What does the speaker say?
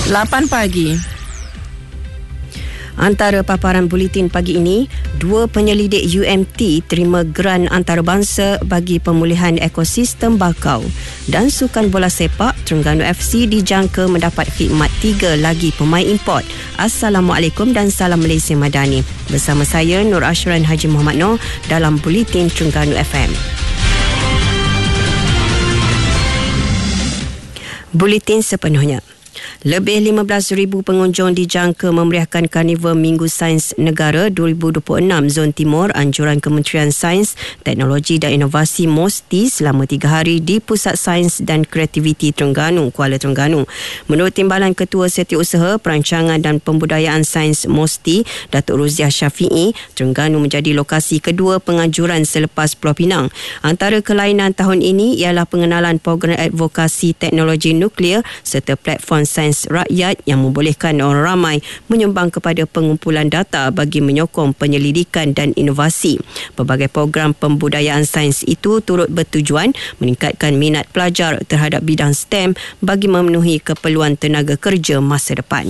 8 pagi. Antara paparan buletin pagi ini, 2 penyelidik UMT terima geran antarabangsa bagi pemulihan ekosistem bakau. Dan sukan bola sepak, Terengganu FC dijangka mendapat khidmat 3 lagi pemain import. Assalamualaikum dan salam Malaysia Madani. Bersama saya Nur Ashran Haji Muhammad Noor dalam Buletin Terengganu FM. Buletin sepenuhnya. Lebih 15,000 pengunjung dijangka memeriahkan Karnival Minggu Sains Negara 2026 Zon Timur Anjuran Kementerian Sains, Teknologi dan Inovasi MOSTI selama 3 hari di Pusat Sains dan Kreativiti Terengganu, Kuala Terengganu. Menurut Timbalan Ketua Setiausaha Perancangan dan Pembudayaan Sains MOSTI, Datuk Ruziah Syafiee, Terengganu menjadi lokasi kedua penganjuran selepas Pulau Pinang. Antara kelainan tahun ini ialah pengenalan program advokasi teknologi nuklear serta platform sains rakyat yang membolehkan orang ramai menyumbang kepada pengumpulan data bagi menyokong penyelidikan dan inovasi. Pelbagai program pembudayaan sains itu turut bertujuan meningkatkan minat pelajar terhadap bidang STEM bagi memenuhi keperluan tenaga kerja masa depan.